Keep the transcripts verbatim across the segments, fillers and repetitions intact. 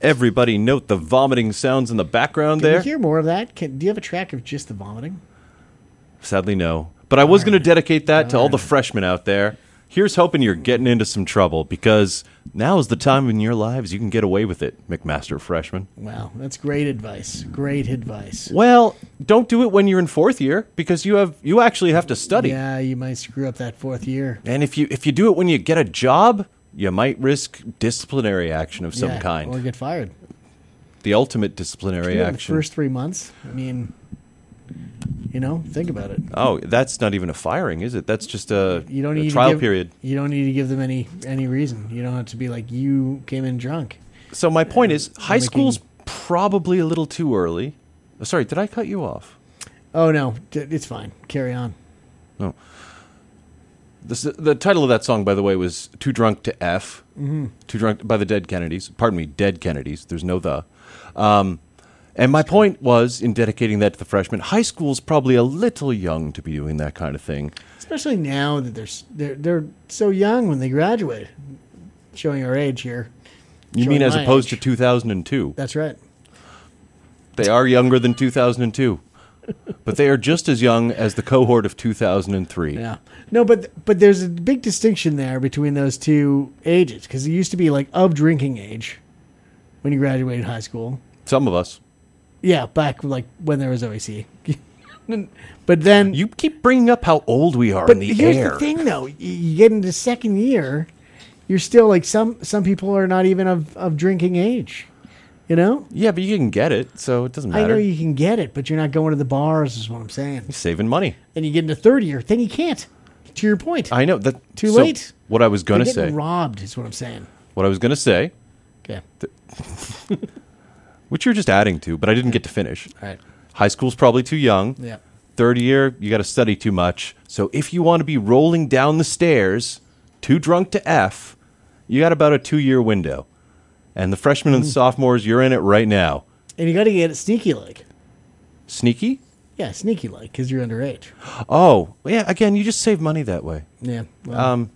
Everybody note the vomiting sounds in the background Can there. you hear more of that? Can, do you have a track of just the vomiting? Sadly, no. But I was going to dedicate that to all the right. freshmen out there. Here's hoping you're getting into some trouble, because now is the time in your lives you can get away with it, McMaster freshman. Wow, that's great advice. Great advice. Well, don't do it when you're in fourth year, because you have you actually have to study. Yeah, you might screw up that fourth year. And if you if you do it when you get a job, you might risk disciplinary action of some Yeah, kind. or get fired. The ultimate disciplinary You know, the action. first three months. I mean, you know, think about it. Oh, that's not even a firing, is it? That's just a, You don't a need trial to give, period. You don't need to give them any any reason. You don't have to be like, you came in drunk. So my point is, high making- school's probably a little too early. Oh, sorry, did I cut you off? Oh no, d- it's fine. Carry on. No. This, the title of that song, by the way, was "Too Drunk to F." Mm-hmm. Too Drunk by the Dead Kennedys. Pardon me, Dead Kennedys. There's no the. Um, and my point was, in dedicating that to the freshmen, high school's probably a little young to be doing that kind of thing. Especially now that they're s- they're they're so young when they graduate. Showing our age here. You Showing mean as my opposed age. to two thousand two? That's right. They are younger than two thousand two. But they are just as young as the cohort of two thousand three. Yeah. No, but but there's a big distinction there between those two ages, because it used to be like of drinking age when you graduated high school. Some of us. Yeah, back like when there was O A C. But then, You keep bringing up how old we are but in the here's air. the thing, though. You- You get into second year, you're still like some some people are not even of, of drinking age. You know, Yeah, but you can get it, so it doesn't matter. I know you can get it, but you're not going to the bars. Is what I'm saying. You're saving money. And you get into third year, then you can't. To your point, I know that. Too so late. What I was You're going to getting say. robbed. Is what I'm saying. What I was going to say, Okay. which you're just adding to, but I didn't get to finish. All right. High school's probably too young. Yeah. Third year, you got to study too much. So if you want to be rolling down the stairs, too drunk to F, you got about a two-year window. And the freshmen and the sophomores, you're in it right now. And you got to get it sneaky like. Sneaky? Yeah, sneaky like, because you're underage. Oh, yeah. Again, you just save money that way. Yeah. Well, Um.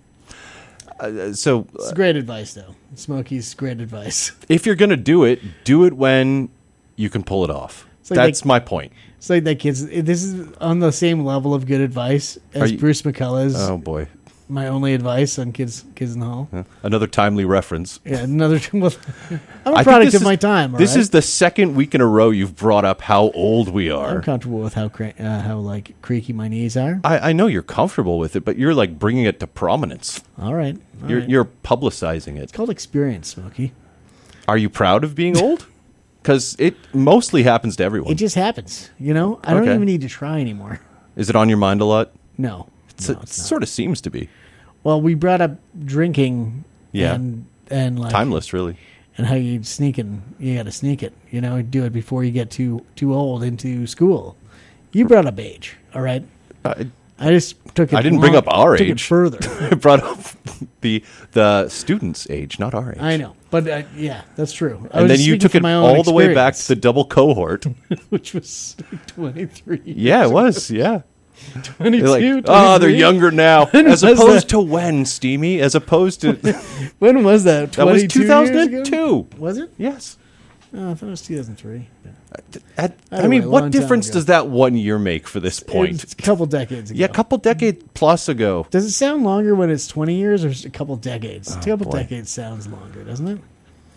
uh, so it's great advice, though. Smokey's great advice. if you're going to do it, do it when you can pull it off. like That's they- my point. It's like that kid's. This is on the same level of good advice as you- Bruce McCullough's Oh, boy. My Only Advice on Kids Kids in the Hall. Yeah. Another timely reference. Yeah, another. Well, I'm I a think product this of is- my time. all This right? is the second week in a row you've brought up how old we I'm are. comfortable with how cra- uh, how like creaky my knees are. I, I know you're comfortable with it, but you're like bringing it to prominence. All right. all You're, right. you're publicizing it. It's called experience, Smokey. Are you proud of being old? Because it mostly happens to everyone. It just happens. You know, I don't Okay. even need to try anymore. Is it on your mind a lot? No, It's, no, it it's not. sort of seems to be. Well, we brought up drinking. Yeah. And and like Timeless, really. and how you sneak and you got to sneak it. You know, do it before you get too too old into school. You brought up age, all right. I, I just took it. I didn't bring long- up our took it age. further. I brought up the the student's age, not our age. I know, but uh, yeah, that's true. I And was then just you speaking took from it my own all the way back to experience, the double cohort. which was twenty-three. Yeah, it was. Yeah. twenty-two. You're like, oh, they're twenty-three? younger now. When As was opposed that? to when, Steamy? As opposed to. When was that? That was twenty-two two thousand years two. ago? Was it? Yes. Oh, I thought it was two thousand three. At- I Either mean, way, what long time difference ago. does that one year make for this point? It's a couple decades ago. Yeah, a couple decade plus ago. Does it sound longer when it's twenty years or is it a couple decades? a couple Oh, boy. decades sounds longer, doesn't it?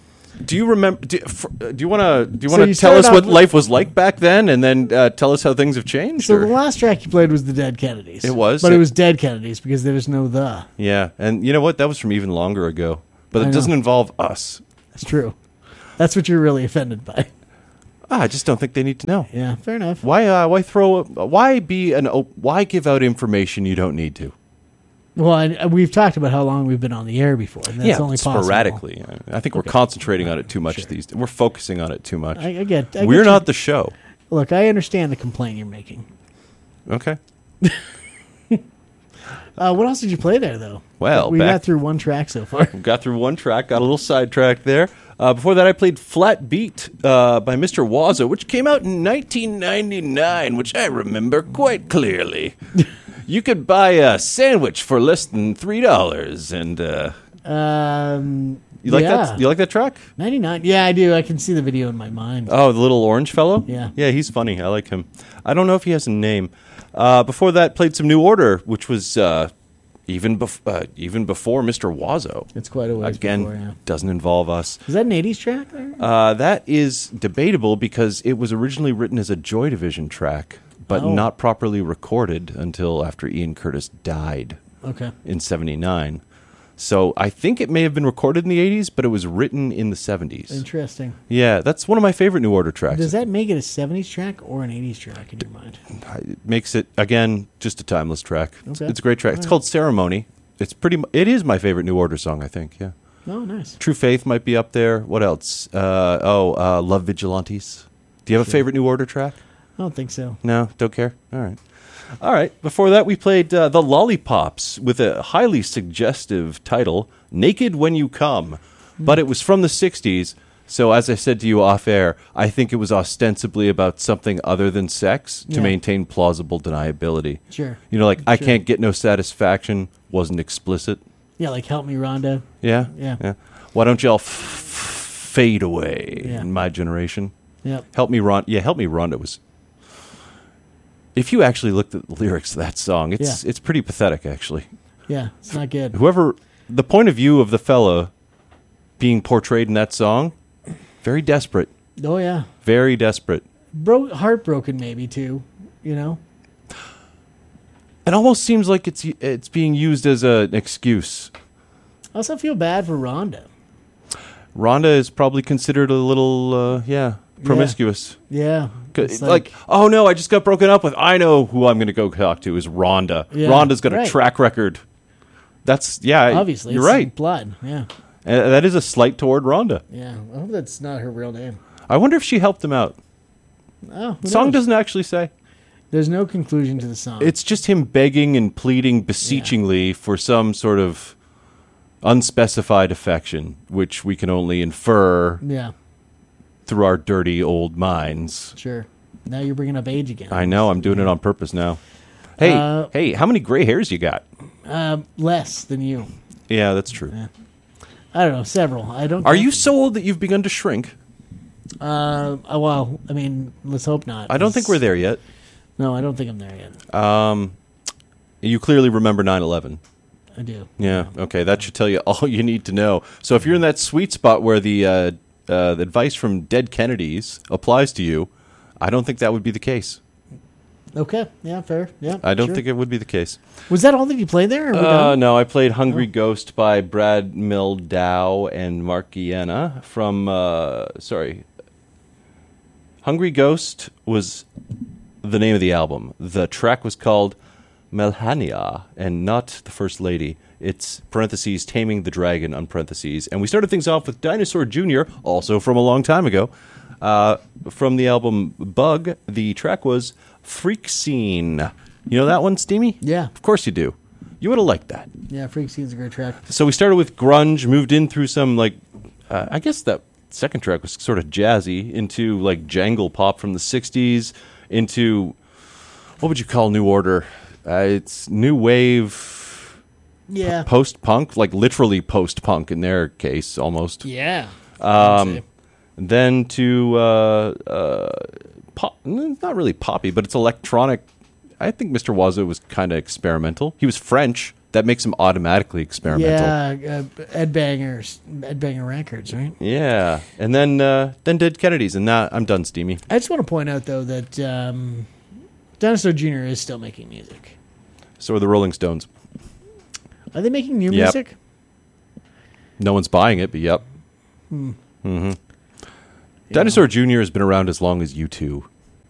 Do you remember? Do, for, do you want to? Do you So want you to tell us started what off with- life was like back then, and then uh, tell us how things have changed? So or- the last track you played was the Dead Kennedys. It was? But it was Dead Kennedys because there's no the. yeah, and you know what? That was from even longer ago, but I it know. doesn't involve us. That's true. That's what you're really offended by. Ah, I just don't think they need to know. Yeah, fair enough. Why? Uh, why throw? Why be an? op- Why give out information you don't need to? Well, and we've talked about how long we've been on the air before, and that's yeah, only possible. sporadically. I I think we're concentrating on it too much Sure. these days. We're focusing on it too much. I, I get. I We're get you. not the show. Look, I understand the complaint you're making. Okay. Uh, what else did you play there, though? Well, we back- got through one track so far. Got through one track, got a little sidetracked there. Uh, before that, I played Flat Beat uh, by Mister Wazza, which came out in nineteen ninety-nine, which I remember quite clearly. You could buy a sandwich for less than three dollars, and uh, Um, You like Yeah. that? You like that track? ninety-nine. Yeah, I do. I can see the video in my mind. Oh, the little orange fellow? Yeah. Yeah, he's funny. I like him. I don't know if he has a name. Uh, before that, played some New Order, which was uh, even, bef- uh, even before Mister Wazzo. It's quite a ways Again, before, yeah. doesn't involve us. Is that an eighties track there? Uh, that is debatable because it was originally written as a Joy Division track, but Oh. not properly recorded until after Ian Curtis died Okay. in seventy-nine. So I think it may have been recorded in the eighties, but it was written in the seventies. Interesting. Yeah, that's one of my favorite New Order tracks. Does that make it a seventies track or an eighties track in your mind? It makes it, again, just a timeless track. It's, Okay. it's a great track. All It's right. called Ceremony. It's pretty. mu- It is my favorite New Order song, I think, yeah. Oh, nice. True Faith might be up there. What else? Uh, oh, uh, Love Vigilantes. Do you have a Sure. favorite New Order track? I don't think so. No, don't care. All right. All right. Before that, we played uh, The Lollipops with a highly suggestive title, Naked When You Come. But it was from the sixties, so as I said to you off air, I think it was ostensibly about something other than sex to Yeah. maintain plausible deniability. Sure. You know, like, I Sure. can't get no satisfaction wasn't explicit. Yeah, like Help Me, Rhonda. Yeah? Yeah. Why don't y'all f- f- fade away Yeah. in my generation? Yep. Help Me, Ron. Yeah, Help Me, Rhonda was... If you actually looked at the lyrics of that song, it's Yeah. it's pretty pathetic, actually. Yeah, it's not good. Whoever... The point of view of the fella being portrayed in that song, very desperate. Oh, yeah. Very desperate. Bro- heartbroken, maybe, too. You know? It almost seems like it's it's being used as a, an excuse. I also feel bad for Rhonda. Rhonda is probably considered a little, uh, yeah, promiscuous. Yeah. 'Cause It's Like, oh no, I just got broken up with. I know who I'm going to go talk to is Rhonda. Yeah, Rhonda's got right. a track record. That's, yeah. obviously, You're it's right. blood. Yeah. And that is a slight toward Rhonda. Yeah. I hope that's not her real name. I wonder if she helped him out. Oh, who The song knows? doesn't actually say. There's no conclusion to the song. It's just him begging and pleading beseechingly for some sort of unspecified affection, which we can only infer yeah, through our dirty old minds. sure. Now you're bringing up age again. I know, I'm doing it on purpose now. Hey, Uh, hey, how many gray hairs you got? Um, less than you. Yeah, that's true. Yeah. I don't know, several. I don't. Are count you them. so old that you've begun to shrink? Uh, uh, well, I mean, let's hope not. I don't think we're there yet. No, I don't think I'm there yet. Um, you clearly remember nine eleven. I do. Yeah, okay, that should tell you all you need to know. So if you're in that sweet spot where the, uh, uh, the advice from dead Kennedys applies to you, I don't think that would be the case. Okay. Yeah. Fair. Yeah. I don't sure. think it would be the case. Was that all that you played there? Or we Uh, done? no, I played Hungry Ghost by Brad Mildow and Mark Guiena from, uh, sorry. Hungry Ghost was the name of the album. The track was called Melhania and not The First Lady. It's parentheses, Taming the Dragon, on parentheses. And we started things off with Dinosaur Junior, also from a long time ago. Uh, from the album Bug, the track was Freak Scene. You know that one, Steamy? Yeah. Of course you do. You would have liked that. Yeah. Freak Scene's a great track. So we started with grunge, moved in through some, like, uh, I guess that second track was sort of jazzy, into, like, jangle pop from the sixties, into, what would you call New Order? Uh, it's new wave, Yeah. post-punk, like literally post-punk in their case, almost. Yeah. Um, then to uh, uh, pop, not really poppy, but it's electronic. I think Mister Wazoo was kind of experimental. He was French. That makes him automatically experimental. Yeah. Uh, Ed Banger's Ed Banger Records, right? Yeah. And then uh, then Dead Kennedys, and now I'm done, Steamy. I just want to point out though that um, Dinosaur Junior is still making music. So are the Rolling Stones. Are they making new Yep. music? No one's buying it, but yep. Hmm. Mm-hmm. Dinosaur Junior has been around as long as U two.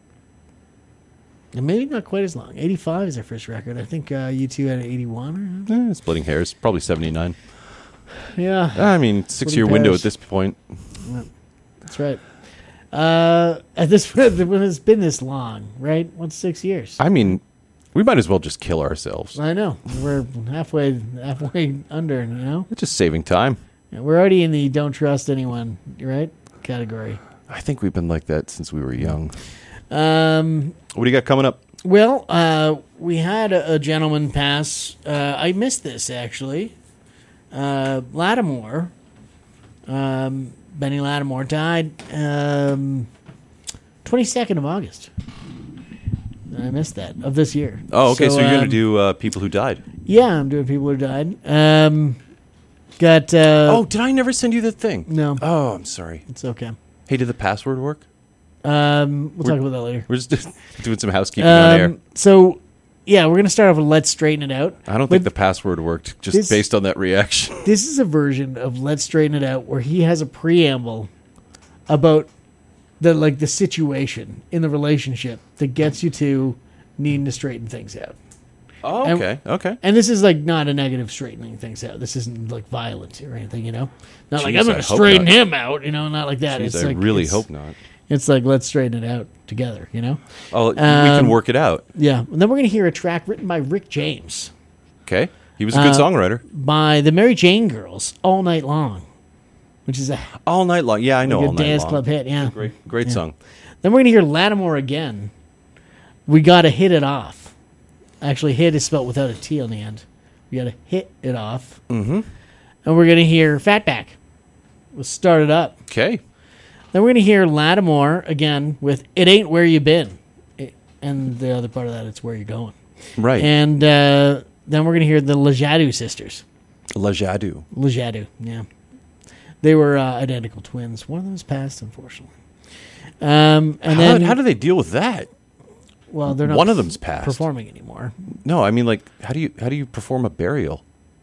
And maybe not quite as long. eighty-five is their first record. I think uh, U two had eighty-one. Or Eh, splitting hairs, probably seventy-nine. yeah, I mean, six-year Splitting window hairs. at this point. that's right. Uh, at this when it's been this long, right? What's six years? I mean, we might as well just kill ourselves. I know we're halfway halfway under. You know, It's just saving time. yeah, we're already in the don't trust anyone, right? Category. I think we've been like that since we were young. Um, What do you got coming up? well, uh, we had a, a gentleman pass. Uh, I missed this actually. Uh, Lattimore Um, Benny Lattimore died um, twenty-second of August. I missed that, of this year. Oh, okay. So, so you're um, going to do uh, people who died. Yeah, I'm doing people who died. Um, got. Uh, oh, did I never send you the thing? No. Oh, I'm sorry. It's okay. Hey, did the password work? Um, we'll We're- talk about that later. We're just doing some housekeeping on air. Um, so, yeah, we're going to start off with Let's Straighten It Out. I don't But think the password worked just this- based on that reaction. This is a version of Let's Straighten It Out where he has a preamble about the like the situation in the relationship that gets you to needing to straighten things out. Oh, And- okay. Okay. And this is like not a negative straightening things out. This isn't like violent or anything, you know. Not like Jeez, I'm going I to hope straighten not. him out, you know. Not like that. Jeez, it's I like, really it's, hope not. It's like let's straighten it out together, you know. Oh, we can Um, work it out. Yeah. And then we're going to hear a track written by Rick James Okay. He was a good uh, songwriter. by the Mary Jane Girls, All Night Long, which is a, All night long. Yeah, I know. like all a night dance long. club hit. Yeah. Great, great Yeah. song. Then we're going to hear Lattimore again. We got to hit it off. Actually, hit is spelled without a T on the end. We got to hit it off. Mm-hmm. And we're going to hear Fatback. We'll start it up. Okay. Then we're going to hear Lattimore again with It Ain't Where You Been. It, and the other part of that, it's Where You're Going. Right. And uh, then we're going to hear the Lejadu sisters. La Jadu. Lejadu, yeah. They were uh, identical twins. One of them has passed, unfortunately. Um, and How, then, how do they deal with that? well, they're not one of them's passed. performing anymore. No, I mean, like, how do you how do you perform a burial?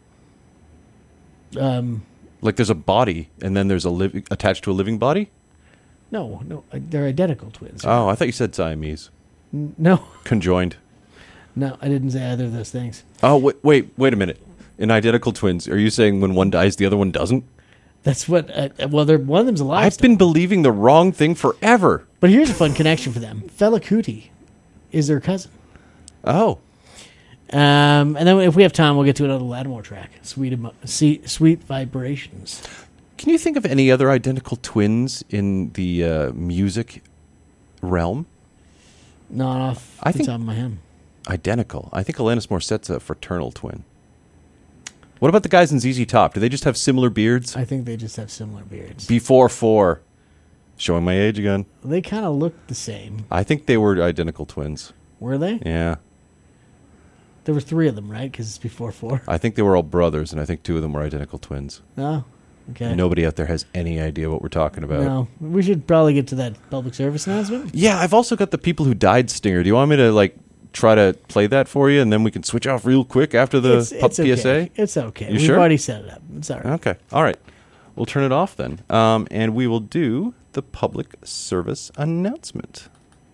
Um, Like, there's a body, and then there's a living attached to a living body. no, no, uh, they're identical twins. Oh, I thought you said Siamese, N- No, conjoined. no, I didn't say either of those things. Oh, wait, wait, wait a minute. In identical twins, are you saying when one dies, the other one doesn't? That's what. Uh, well, they're one of them's alive. I've still. been believing the wrong thing forever. But here's a fun connection for them. Fela Kuti is their cousin. Oh, Um, and then if we have time, we'll get to another Lattimore track. Sweet, emo- see, sweet vibrations. can you think of any other identical twins in the uh, music realm? Not off I the think- top of my head. Identical. I think Alanis Morissette's a fraternal twin. What about the guys in Z Z Top? Do they just have similar beards? I think they just have similar beards. Before four. Showing my age again. They kind of look the same. I think they were identical twins. Were they? Yeah. There were three of them, right? Because it's before four. I think they were all brothers, and I think two of them were identical twins. No. Okay. Nobody out there has any idea what we're talking about. No. We should probably get to that public service announcement. Yeah, I've also got the people who died stinger. Do you want me to, like, try to play that for you, and then we can switch off real quick after the it's, pub it's P S A? okay. It's okay. You We've sure? already set it up. It's all right. Okay. All right. We'll turn it off then. Um, and we will do the public service announcement.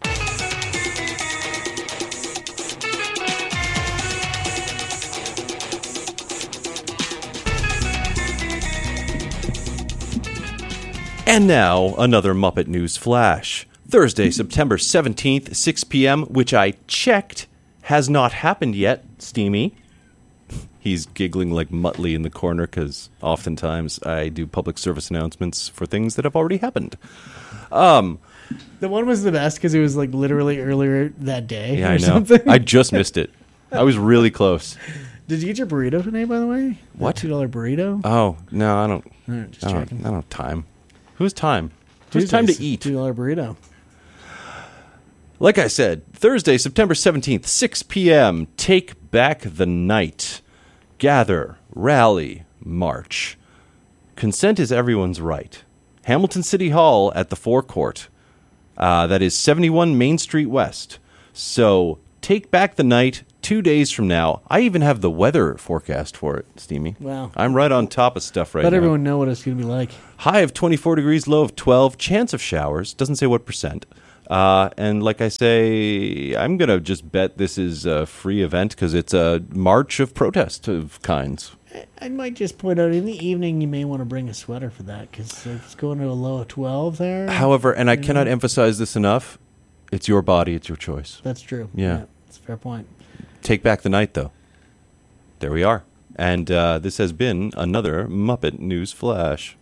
And now, another Muppet News Flash. Thursday, September seventeenth, six p.m., which I checked has not happened yet, Steamy. He's giggling like Muttley in the corner because oftentimes I do public service announcements for things that have already happened. Um, The one was the best because it was like literally earlier that day. yeah, or I know. Something. I just missed it. I was really close. Did you get your burrito today, by the way? What? Two dollar burrito? Oh, no, I don't. All right, just I don't, checking. I don't have time. Who's time? Who's time to eat? Two dollar burrito. Like I said, Thursday, September seventeenth, six p.m., Take Back the Night. Gather, rally, march. Consent is everyone's right. Hamilton City Hall at the forecourt. Uh, that is seventy-one Main Street West. So, take back the night two days from now. I even have the weather forecast for it, Steamy. Wow. I'm right on top of stuff right Let now. everyone know what it's going to be like. High of twenty-four degrees, low of twelve. Chance of showers. Doesn't say what percent. Uh, and like I say, I'm going to just bet this is a free event because it's a march of protest of kinds. I might just point out in the evening you may want to bring a sweater for that because it's going to a low of twelve there. However, and I cannot emphasize this enough, it's your body, it's your choice. That's true. Yeah. That's a fair point. Take back the night, though. There we are. And uh, this has been another Muppet News Flash.